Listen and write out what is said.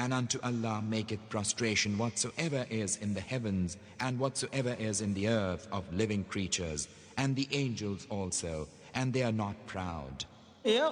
And unto Allah maketh prostration whatsoever is in the heavens and whatsoever is in the earth of living creatures, and the angels also, and they are not proud.